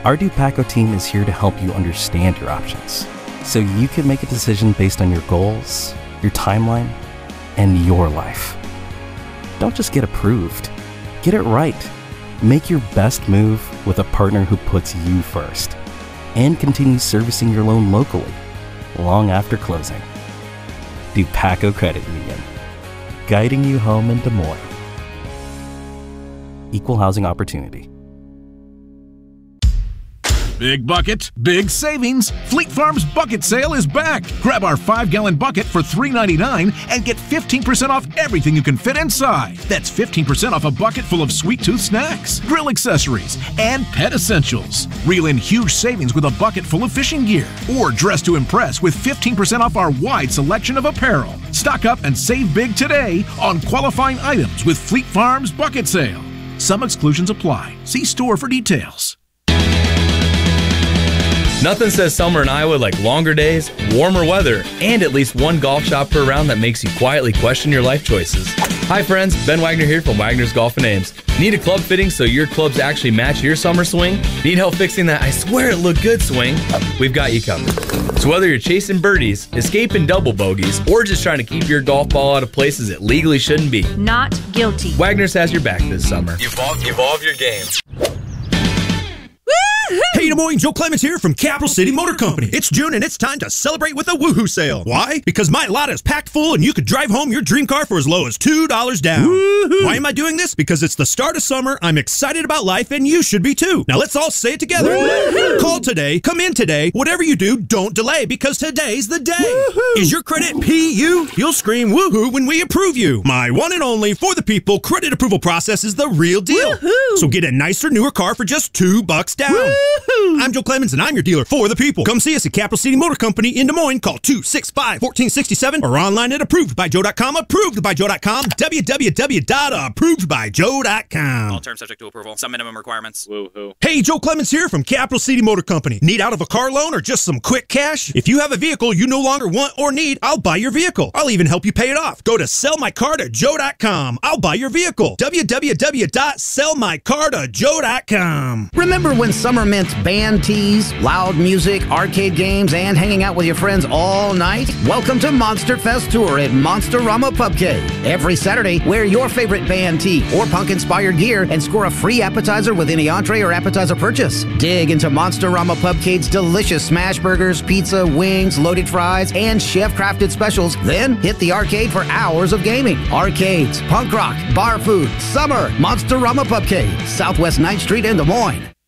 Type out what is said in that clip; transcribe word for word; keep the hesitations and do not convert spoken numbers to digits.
Our Dupaco team is here to help you understand your options, so you can make a decision based on your goals, your timeline, and your life. Don't just get approved. Get it right. Make your best move with a partner who puts you first and continues servicing your loan locally long after closing. Dupaco Credit Union, guiding you home in Des Moines. Equal housing opportunity. Big bucket, big savings. Fleet Farm's bucket sale is back. Grab our five-gallon bucket for three ninety-nine and get fifteen percent off everything you can fit inside. That's fifteen percent off a bucket full of sweet tooth snacks, grill accessories, and pet essentials. Reel in huge savings with a bucket full of fishing gear. Or dress to impress with fifteen percent off our wide selection of apparel. Stock up and save big today on qualifying items with Fleet Farm's bucket sale. Some exclusions apply. See store for details. Nothing says summer in Iowa like longer days, warmer weather, and at least one golf shop per round that makes you quietly question your life choices. Hi friends, Ben Wagner here from Wagner's Golf and Ames. Need a club fitting so your clubs actually match your summer swing? Need help fixing that I swear it looked good swing? We've got you covered. So whether you're chasing birdies, escaping double bogeys, or just trying to keep your golf ball out of places it legally shouldn't be, not guilty. Wagner's has your back this summer. Evolve, evolve your game. Hey, Des Moines, Joe Clemens here from Capital City Motor Company. It's June and it's time to celebrate with a woohoo sale. Why? Because my lot is packed full and you could drive home your dream car for as low as two dollars down. Woo-hoo. Why am I doing this? Because it's the start of summer, I'm excited about life, and you should be too. Now let's all say it together. Woo-hoo. Call today, come in today, whatever you do, don't delay, because today's the day. Woo-hoo. Is your credit P U? You'll scream woohoo when we approve you. My one and only for the people credit approval process is the real deal. Woo-hoo. So get a nicer, newer car for just two bucks down. Woo-hoo. I'm Joe Clemens, and I'm your dealer for the people. Come see us at Capital City Motor Company in Des Moines. Call two six five, one four six seven or online at approved by joe dot com. approved by joe dot com. w w w dot approved by joe dot com. All terms subject to approval. Some minimum requirements. Woo-hoo. Hey, Joe Clemens here from Capital City Motor Company. Need out of a car loan or just some quick cash? If you have a vehicle you no longer want or need, I'll buy your vehicle. I'll even help you pay it off. Go to sell my car to joe dot com. I'll buy your vehicle. w w w dot sell my car to joe dot com. Remember when summer meant band tees, loud music, arcade games, and hanging out with your friends all night? Welcome to Monster Fest Tour at Monsterama Pubcade. Every Saturday, wear your favorite band tee or punk-inspired gear and score a free appetizer with any entree or appetizer purchase. Dig into Monsterama Pubcade's delicious smash burgers, pizza, wings, loaded fries, and chef-crafted specials. Then hit the arcade for hours of gaming. Arcades, punk rock, bar food, summer, Monsterama Pubcade, Southwest ninth Street in Des Moines.